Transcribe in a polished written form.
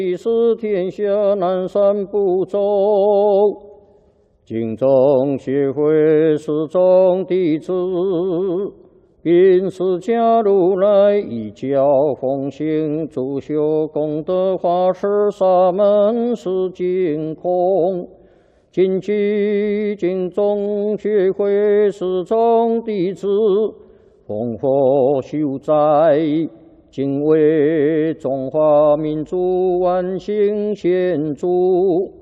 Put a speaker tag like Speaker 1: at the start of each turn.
Speaker 1: 是天下南赡部洲，敬宗学会始终弟子，并释迦如来一教奉行，主修功德华世沙门是净空。谨记敬宗学会始终弟子，奉佛修斋，敬为中华民族万幸献祝。